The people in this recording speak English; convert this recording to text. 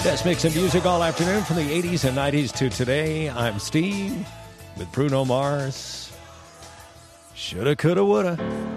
Best mix of music all afternoon from the 80s and 90s to today. I'm Steve with Bruno Mars. Shoulda, coulda, woulda.